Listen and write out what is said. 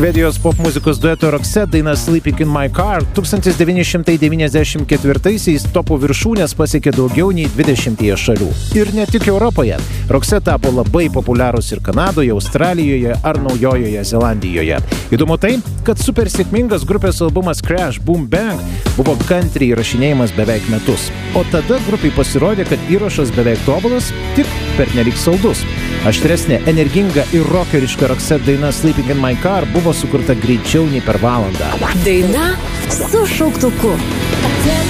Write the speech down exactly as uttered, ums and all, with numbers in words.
Švedijos popmuzikos dueto Roxette daina Sleeping in My Car tūkstantis devyni šimtai devyniasdešimt ketvirtaisiais topo viršūnės pasiekė daugiau nei dvidešimtyje šalių. Ir ne tik Europoje. Roxette tapo labai populiarus ir Kanadoje, Australijoje ar Naujojoje Zelandijoje. Įdomu tai, kad super sėkmingas grupės albumas Crash Boom Bang buvo kantriai įrašinėjimas beveik metus. O tada grupiai pasirodė, kad įrašas beveik tobulas, tik pernelyg saldus. Aštresnė, energinga ir rockeriška Roxette daina Sleeping in My Car buvo sukurta greičiau nei per valandą. Daina su šauktuku.